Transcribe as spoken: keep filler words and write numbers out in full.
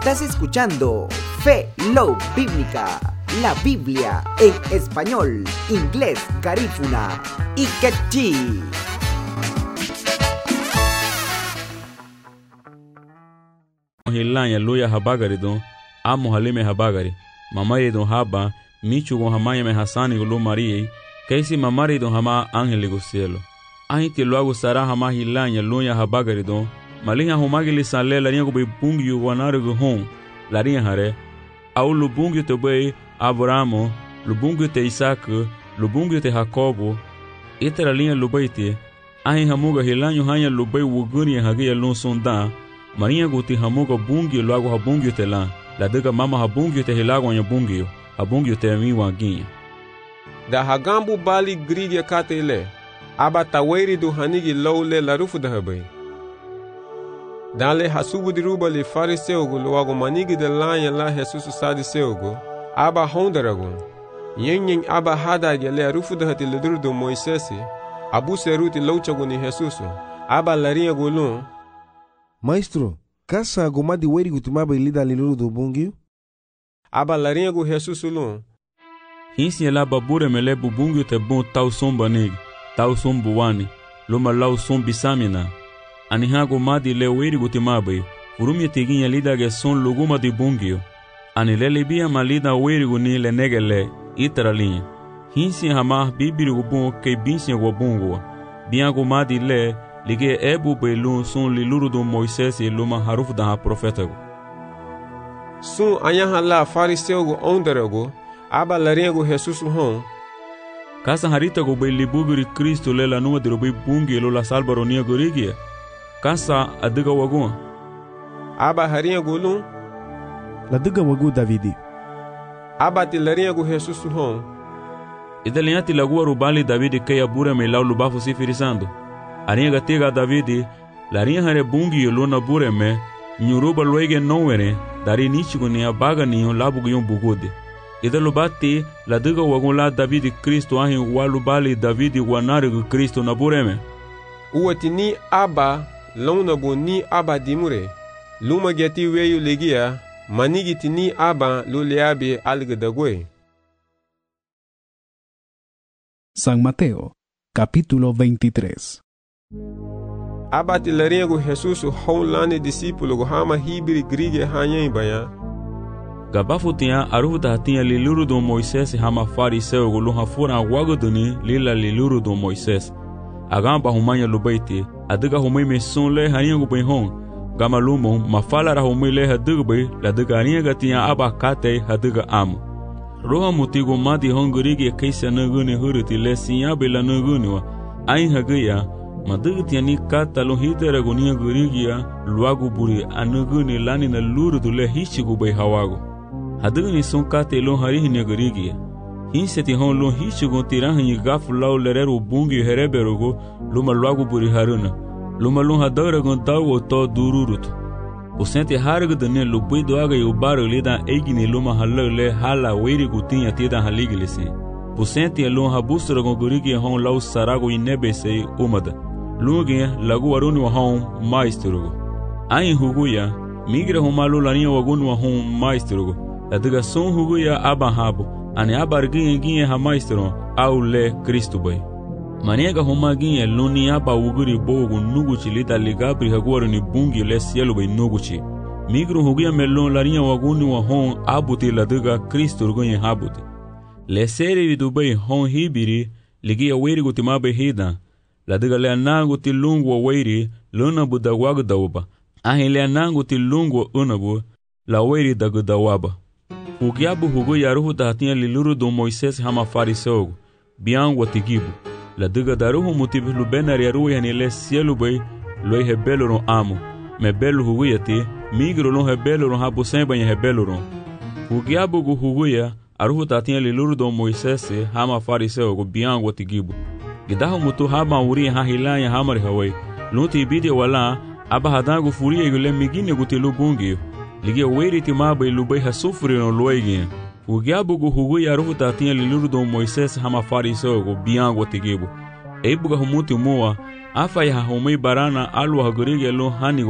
Estás escuchando Fe Love Bíblica, la Biblia en español, inglés, garífuna y quechí. Hilanya luya habagari don amo halime habagari mamari don haba michu con hamaya me hasani gulu marie kaisi mamari don hama angeli go cielo ahiti luago sara hama hilanya luya habagari don malinha humagili sanle la rinha go be bungi wanare go hon la rinha hare au lu bungi te be Abramo lu bungi te Isaac lu bungi te Jacobo itera linha lu baite ahi hamuga hilanyo hanya lu be wuguni hagia lun sonda Marinha guti hamuga bungi logo habungi te lá. La dega mama habungi te hilago anya bungi. Habungi te mi wanginha. Da hagambu bali grigia katele. Aba taweri do hanigi lowle la rufu da habai. Dale hasubu diruba li fariseugo logo manigi de lanya la Jesus sadiseugo. Aba hondarago. Yen aba hada gele rufu da hati leduru do Moisesi. Abu seruti louchago ni Jesus. Aba larinha golon. Maestro, kasa gomadi weri gutumaba ilida liluru do bungio? Aba larinha go Jesus ulun. Hinsi ela babure mele bubungio te bon tau somba negi, tau sombu wani, loma lau sombi samina. Aniha gomadi le weri gutumaba, urumi teginha lida ge son luguma di bungio. Anile libia malida weri guni le negele, itara linha. Hinsi hama bibiri gubun ke binsi go bungo. Bian gomadi le Lige ebu belun sun liluru do Moisés e luma haruf da profeta go. Sun anyaha la fariseu go onderago, aba larinha go Jesus hon. Kasa harita go be libuguri Cristo lela numa de robe bungi lo la salbaronia gorigia. Kasa adiga wagun. Aba harinha go lun. La diga wagu Davidi. Aba te larinha go Jesus hon. Idaliati lagua rubali Davidi que abura me lau lubafu si firisando. Arinha gatega Davidi, larinha hare bungi lona bureme, nyuruba loige nowere, dari nichigo ni abaga ni labu yon bugode. Ida lubati la diga wagon la Davidi Cristo ahi walubali Davidi wanare Cristo na bureme. Uwati ni aba, lona bo ni aba dimure. Luma geti weyu legia, manigiti ni aba luleabe algedagwe. San Mateo, capítulo veintitrés. Aba te larinha go Jesus hon lane discípulo go hama hibiri grige hanyen baya. Gabafu tinha aruda tinha liluru do Moisés hama fariseu go luha fura wagoduni lila liluru do Moisés. Agamba humanya lubaiti adiga humai me sonle harinha go benhon. Gama lumo mafala ra humai le hadigbe la diga harinha gatinha aba kate hadiga am. Roha mutigo madi hongurige kaisa nagune huruti le sinya bela nagune wa. Ain hagaya Madagti ani kata lo hitera gonia gurigia luago buri anuguni lani na luru dule hichigu bay hawago. Hadugni son kate lo harihi ne gurigia. Hinseti hon lo hichigu tirahi gafu lau lereru bungi hereberogo luma luago buri haruna. Luma lo hadara gon dawo to dururut. Pusente harga dane lo buido aga yubaro lida egini luma halale hala weri gutinha tida haligilise. Pusente lo habusra gon gurigia hon lau sarago inebese umada. Luge lagu waruni wa hon maestro. Ain huguya migra humalu larinha wagunu wa hon maestro. Adiga son huguya abahabo ani abarginha ginha ha maestro au le Cristo bay. Maniega huma ginha luni aba uguri bogo nuguchi lida ligabri hagwaru ni bungi le cielo bay nuguchi. Migro huguya melon larinha wagunu wa hon abuti ladiga Cristo ginha habuti. Le seri vidubay hon hibiri ligia weri gutimabe hida. La diga le anangu ti lungu wa wairi luna bu dawagu dawaba. Ahi le anangu ti lungu wa unabu la wairi dagu dawaba. Ugiabu hugu ya ruhu tahatia li luru do Moisés hama fariseugu. Bian wa tigibu. La diga daruhu mutibu lubenari ya ruhu yani le sielu bay loi hebelu ron amu. Me belu hugu ya ti migro lon hebelu ron habu semba nye hebelu ron. Ugiabu gu hugu ya aruhu tahatia li luru do Moisés hama fariseugu bian wa tigibu. Gidaho mutu haba uri ha hilanya hamari hawai. Lunti ibidi wala aba hadangu furia yule migine gutilu bungi. Ligia weri timaba ilubai hasufuri no loigi. Ugiabu gu hugu ya ruhu tatia liluru do Moisés hama fariseo go biango tigibu. Eibuga humuti mua afa ya humei barana alwa hagurige lo hani